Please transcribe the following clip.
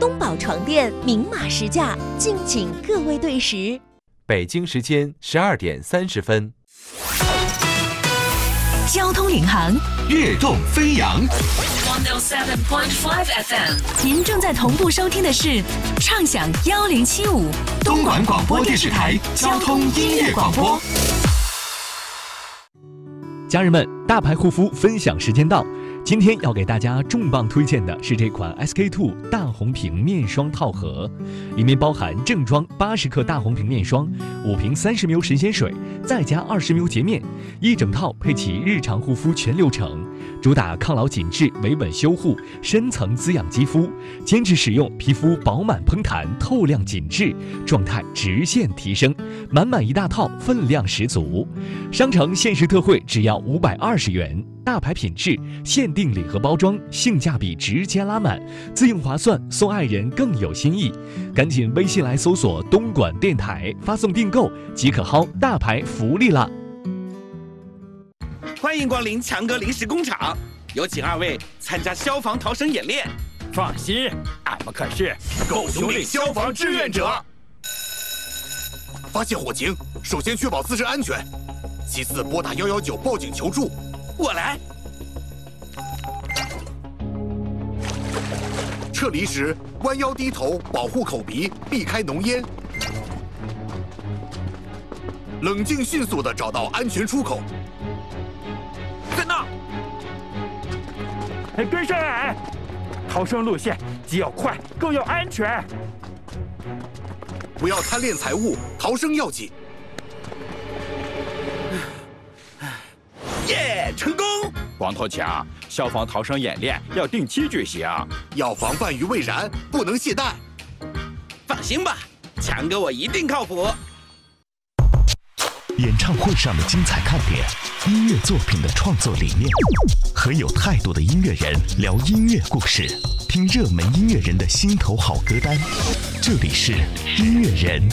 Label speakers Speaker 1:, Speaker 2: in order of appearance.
Speaker 1: 东宝床垫明码实价，敬请各位对时。
Speaker 2: 北京时间12点30分。
Speaker 3: 交通领航，
Speaker 4: 跃动飞扬。
Speaker 3: 107.5 FM， 您正在同步收听的是畅享1075
Speaker 4: 东莞广播电视台交通音乐广播。
Speaker 5: 家人们，大牌护肤分享时间到。今天要给大家重磅推荐的是这款 SK-II 大红瓶面霜套盒，里面包含正装80克大红瓶面霜，5瓶30ml神仙水，再加20ml洁面，一整套配齐日常护肤全流程，主打抗老紧致、维稳修护、深层滋养肌肤，坚持使用，皮肤饱满嘭弹、透亮紧致，状态直线提升，满满一大套，分量十足。商城限时特惠只要520元，大牌品质，限定礼盒包装，性价比直接拉满，自用划算，送爱人更有新意。赶紧微信来搜索东莞电台，发送订购即可薅大牌福利啦！
Speaker 6: 欢迎光临强哥临时工厂，有请二位参加消防逃生演练。
Speaker 7: 放心，俺们可是狗熊岭消防志愿者。
Speaker 8: 发现火情，首先确保自身安全，其次拨打119报警求助。
Speaker 6: 我来。
Speaker 8: 撤离时弯腰低头，保护口鼻，避开浓烟。冷静迅速地找到安全出口。
Speaker 6: 在那！
Speaker 7: 跟上俺！逃生路线既要快，更要安全。
Speaker 8: 不要贪恋财物，逃生要紧。
Speaker 6: 耶，成功！
Speaker 7: 光头强，消防逃生演练要定期举行，
Speaker 8: 要防范于未然，不能懈怠。
Speaker 6: 放心吧，强哥我一定靠谱。
Speaker 4: 演唱会上的精彩看点，音乐作品的创作理念，和有态度的音乐人聊音乐故事，听热门音乐人的心头好歌单。这里是音乐人